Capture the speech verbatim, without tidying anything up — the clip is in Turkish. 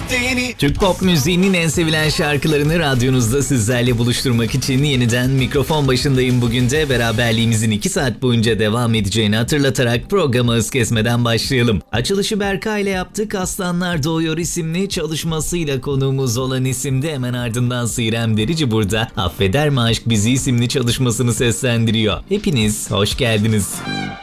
de yeni. Türk pop müziğinin en sevilen şarkılarını radyonuzda sizlerle buluşturmak için yeniden mikrofon başındayım. Bugün de beraberliğimizin iki saat boyunca devam edeceğini hatırlatarak programa hız kesmeden başlayalım. Açılışı Berkay ile yaptık. Aslanlar Doğuyor isimli çalışmasıyla konuğumuz olan isimde, hemen ardından Sirem Derici burada Affeder mi Aşk Bizi isimli çalışmasını seslendiriyor. Hepiniz hoş geldiniz.